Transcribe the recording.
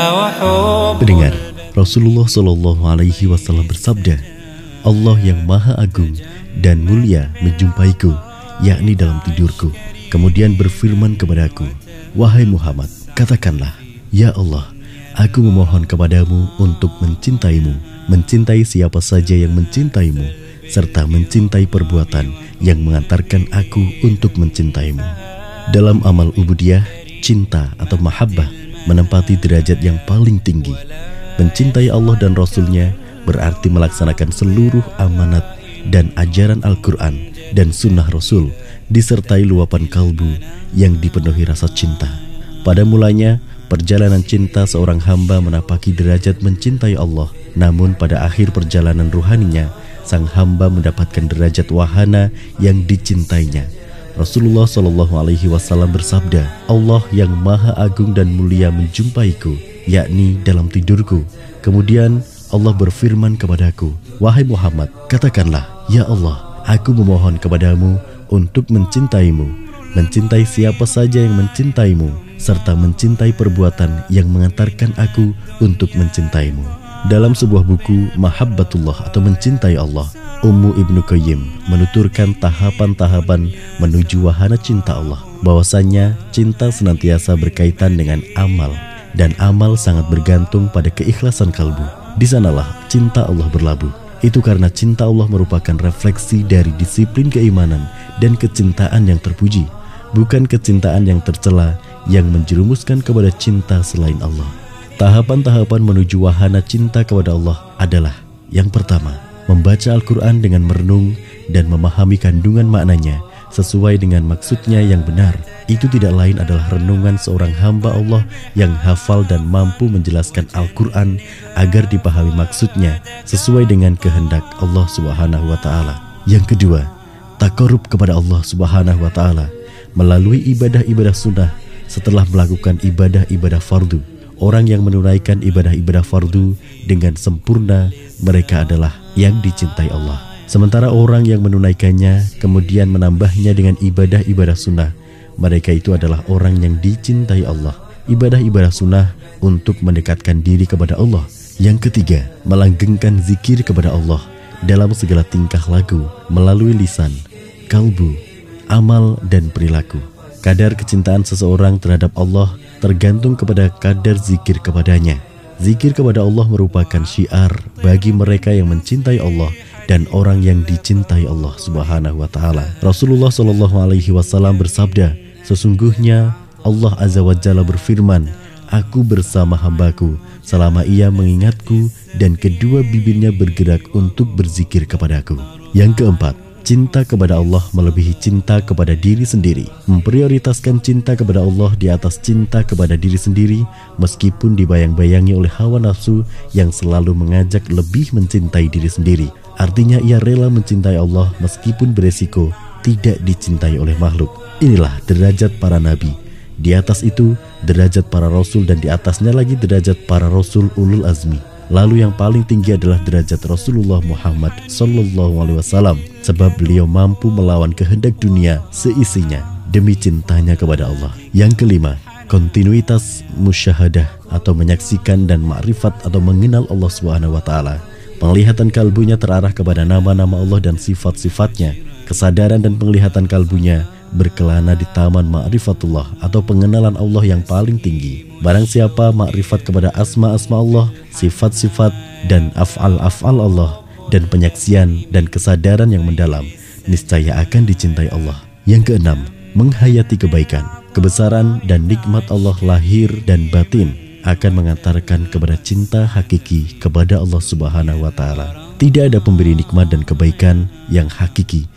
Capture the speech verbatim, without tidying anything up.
Pendengar, Rasulullah Shallallahu Alaihi Wasallam bersabda, Allah yang Maha Agung dan Mulia menjumpaiku, yakni dalam tidurku, kemudian berfirman kepadaku, wahai Muhammad, katakanlah, ya Allah, aku memohon kepadamu untuk mencintaimu, mencintai siapa saja yang mencintaimu, serta mencintai perbuatan yang mengantarkan aku untuk mencintaimu. Dalam amal ubudiyah, cinta atau mahabbah menempati derajat yang paling tinggi. Mencintai Allah dan Rasul-Nya berarti melaksanakan seluruh amanat dan ajaran Al-Quran dan Sunnah Rasul, disertai luapan kalbu yang dipenuhi rasa cinta. Pada mulanya, perjalanan cinta seorang hamba menapaki derajat mencintai Allah. Namun pada akhir perjalanan ruhaninya, sang hamba mendapatkan derajat wahana yang dicintainya. Rasulullah Shallallahu Alaihi Wasallam bersabda, Allah yang Maha Agung dan Mulia menjumpaiku, yakni dalam tidurku. Kemudian Allah berfirman kepadaku, wahai Muhammad, katakanlah, ya Allah, aku memohon kepadamu untuk mencintaimu, mencintai siapa saja yang mencintaimu, serta mencintai perbuatan yang mengantarkan aku untuk mencintaimu. Dalam sebuah buku Mahabbatullah atau Mencintai Allah, Ummu Ibnu Qayyim menuturkan tahapan-tahapan menuju wahana cinta Allah, bahwasanya cinta senantiasa berkaitan dengan amal, dan amal sangat bergantung pada keikhlasan kalbu. Di sanalah cinta Allah berlabuh. Itu karena cinta Allah merupakan refleksi dari disiplin keimanan dan kecintaan yang terpuji, bukan kecintaan yang tercela yang menjerumuskan kepada cinta selain Allah. Tahapan-tahapan menuju wahana cinta kepada Allah adalah: yang pertama, membaca Al-Quran dengan merenung dan memahami kandungan maknanya sesuai dengan maksudnya yang benar. Itu tidak lain adalah renungan seorang hamba Allah yang hafal dan mampu menjelaskan Al-Quran agar dipahami maksudnya sesuai dengan kehendak Allah Subhanahu wa Ta'ala. Yang kedua, taqarrub kepada Allah Subhanahu wa Ta'ala melalui ibadah-ibadah sunnah setelah melakukan ibadah-ibadah fardu. Orang yang menunaikan ibadah-ibadah fardu dengan sempurna, mereka adalah yang dicintai Allah. Sementara orang yang menunaikannya kemudian menambahnya dengan ibadah-ibadah sunnah, mereka itu adalah orang yang dicintai Allah. Ibadah-ibadah sunnah untuk mendekatkan diri kepada Allah. Yang ketiga, melanggengkan zikir kepada Allah dalam segala tingkah laku melalui lisan, kalbu, amal, dan perilaku. Kadar kecintaan seseorang terhadap Allah tergantung kepada kadar zikir kepadanya. Zikir kepada Allah merupakan syiar bagi mereka yang mencintai Allah dan orang yang dicintai Allah Subhanahu wa Ta'ala. Rasulullah Shallallahu Alaihi Wasallam bersabda, sesungguhnya Allah Azza wa Jalla berfirman, aku bersama hambaku selama ia mengingatku dan kedua bibirnya bergerak untuk berzikir kepadaku. Yang keempat, cinta kepada Allah melebihi cinta kepada diri sendiri. Memprioritaskan cinta kepada Allah di atas cinta kepada diri sendiri, meskipun dibayang-bayangi oleh hawa nafsu yang selalu mengajak lebih mencintai diri sendiri. Artinya ia rela mencintai Allah meskipun beresiko tidak dicintai oleh makhluk. Inilah derajat para nabi. Di atas itu derajat para rasul, dan di atasnya lagi derajat para rasul ulul azmi. Lalu yang paling tinggi adalah derajat Rasulullah Muhammad Sallallahu Alaihi Wasallam, sebab beliau mampu melawan kehendak dunia seisinya demi cintanya kepada Allah. Yang kelima, kontinuitas musyahadah atau menyaksikan dan ma'rifat atau mengenal Allah Subhanahu Wa Taala. Penglihatan kalbunya terarah kepada nama-nama Allah dan sifat-sifatnya. Kesadaran dan penglihatan kalbunya berkelana di taman ma'rifatullah atau pengenalan Allah yang paling tinggi. Barang siapa makrifat kepada asma-asma Allah, sifat-sifat dan af'al-af'al Allah, dan penyaksian dan kesadaran yang mendalam, niscaya akan dicintai Allah. Yang keenam, menghayati kebaikan, kebesaran dan nikmat Allah lahir dan batin akan mengantarkan kepada cinta hakiki kepada Allah Subhanahu wa Ta'ala. Tidak ada pemberi nikmat dan kebaikan yang hakiki